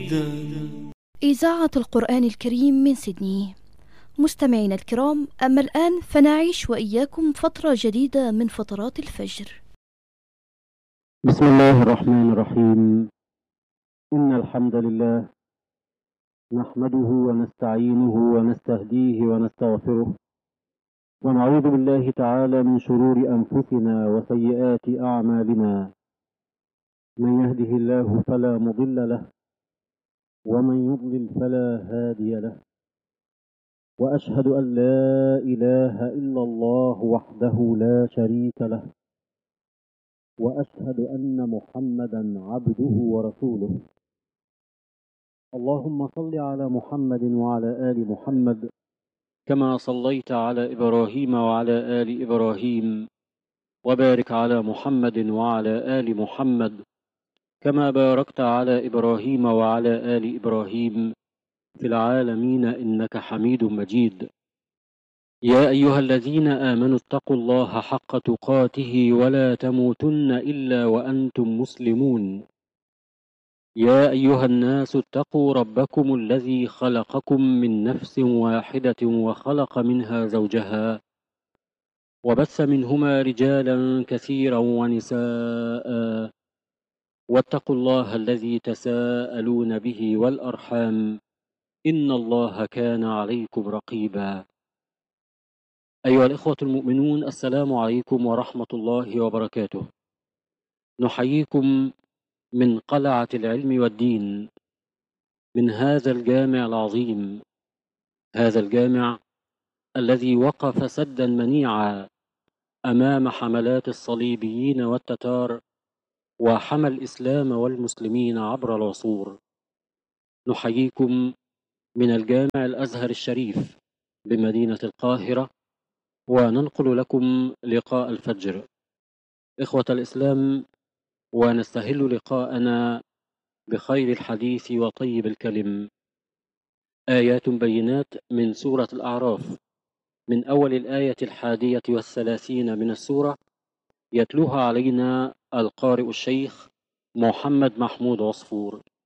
جديدا. إذاعة القرآن الكريم من سيدني. مستمعينا الكرام، أما الآن فنعيش وإياكم فترة جديدة من فترات الفجر. بسم الله الرحمن الرحيم. إن الحمد لله نحمده ونستعينه ونستهديه ونستغفره، ونعوذ بالله تعالى من شرور أنفسنا وسيئات أعمالنا. من يهده الله فلا مضل له، ومن يضلل فلا هادي له. وأشهد أن لا إله إلا الله وحده لا شريك له، وأشهد أن محمدا عبده ورسوله. اللهم صل على محمد وعلى آل محمد كما صليت على إبراهيم وعلى آل إبراهيم، وبارك على محمد وعلى آل محمد كما باركت على إبراهيم وعلى آل إبراهيم في العالمين إنك حميد مجيد. يا أيها الذين آمنوا اتقوا الله حق تقاته ولا تموتن إلا وأنتم مسلمون. يا أيها الناس اتقوا ربكم الذي خلقكم من نفس واحدة وخلق منها زوجها، وبث منهما رجالا كثيرا ونساء، واتقوا الله الذي تساءلون به والأرحام إن الله كان عليكم رقيبا. أيها الإخوة المؤمنون، السلام عليكم ورحمة الله وبركاته. نحييكم من قلعة العلم والدين، من هذا الجامع العظيم، هذا الجامع الذي وقف سدا منيعا أمام حملات الصليبيين والتتار، وحمى الإسلام والمسلمين عبر العصور. نحييكم من الجامع الأزهر الشريف بمدينة القاهرة، وننقل لكم لقاء الفجر. إخوة الإسلام، ونستهل لقاءنا بخير الحديث وطيب الكلم. آيات بينات من سورة الأعراف، من أول الآية 31 من السورة، يتلوها علينا القارئ الشيخ محمد محمود عصفور.